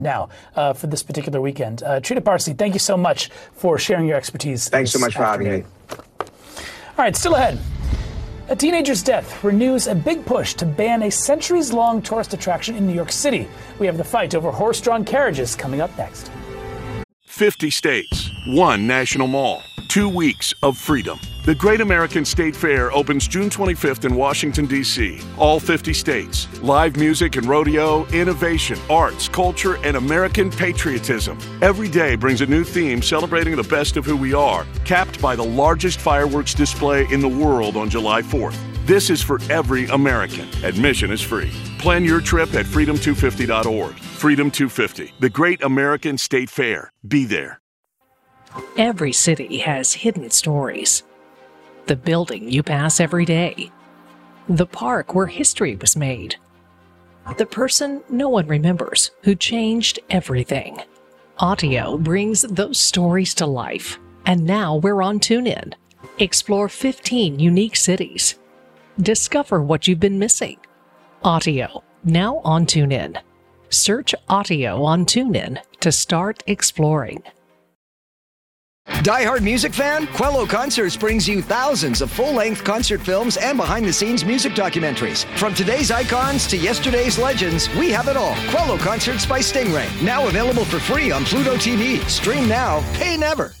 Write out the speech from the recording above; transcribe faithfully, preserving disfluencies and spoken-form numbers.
now uh, for this particular weekend. Uh, Trita Parsi, thank you so much for sharing your expertise. Thanks so much for having me. All right, still ahead. A teenager's death renews a big push to ban a centuries-long tourist attraction in New York City. We have the fight over horse-drawn carriages coming up next. fifty states, one national mall, two weeks of freedom. The Great American State Fair opens June twenty-fifth in Washington, D C All fifty states. Live music and rodeo, innovation, arts, culture, and American patriotism. Every day brings a new theme celebrating the best of who we are, capped by the largest fireworks display in the world on July fourth. This is for every American. Admission is free. Plan your trip at freedom two fifty dot org. Freedom two fifty, the Great American State Fair. Be there. Every city has hidden stories. The building you pass every day. The park where history was made. The person no one remembers who changed everything. Audio brings those stories to life. And now we're on TuneIn. Explore fifteen unique cities. Discover what you've been missing. Audio, now on TuneIn. Search Audio on TuneIn to start exploring. Die-hard music fan? Quello Concerts brings you thousands of full-length concert films and behind-the-scenes music documentaries. From today's icons to yesterday's legends, we have it all. Quello Concerts by Stingray. Now available for free on Pluto T V. Stream now, pay never.